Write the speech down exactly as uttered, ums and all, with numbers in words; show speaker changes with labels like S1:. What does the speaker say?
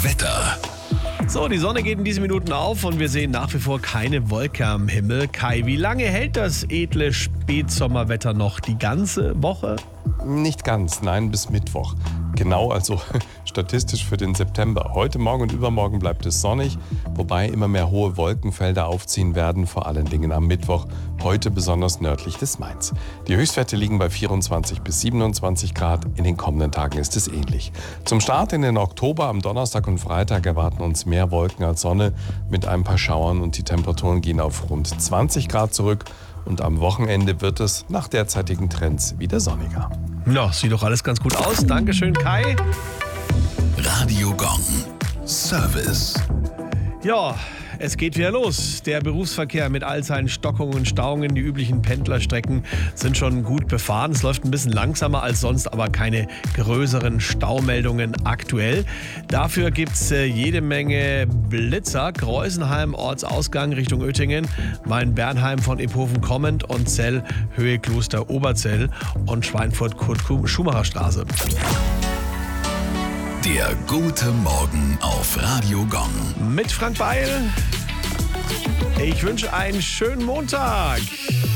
S1: Wetter.
S2: So, die Sonne geht in diesen Minuten auf und wir sehen nach wie vor keine Wolke am Himmel. Kai, wie lange hält das edle Spätsommerwetter noch? Die ganze Woche?
S3: Nicht ganz, nein, bis Mittwoch. Genau, also statistisch für den September. Heute, morgen und übermorgen bleibt es sonnig, wobei immer mehr hohe Wolkenfelder aufziehen werden, vor allen Dingen am Mittwoch, heute besonders nördlich des Mains. Die Höchstwerte liegen bei vierundzwanzig bis siebenundzwanzig Grad, in den kommenden Tagen ist es ähnlich. Zum Start in den Oktober am Donnerstag und Freitag erwarten uns mehr Wolken als Sonne mit ein paar Schauern und die Temperaturen gehen auf rund zwanzig Grad zurück. Und am Wochenende wird es nach derzeitigen Trends wieder sonniger.
S2: Ja, sieht doch alles ganz gut aus. Dankeschön, Kai.
S1: Radio Gong. Service.
S2: Ja, es geht wieder los. Der Berufsverkehr mit all seinen Stockungen und Stauungen, die üblichen Pendlerstrecken sind schon gut befahren. Es läuft ein bisschen langsamer als sonst, aber keine größeren Staumeldungen aktuell. Dafür gibt es äh, jede Menge Blitzer. Kreusenheim, Ortsausgang Richtung Oettingen, Main-Bernheim von Iphofen kommend und Zell, Höhe Kloster Oberzell und Schweinfurt Kurt-Schumacher-Straße.
S1: Der gute Morgen auf Radio Gong.
S2: Mit Frank Beil. Ich wünsche einen schönen Montag.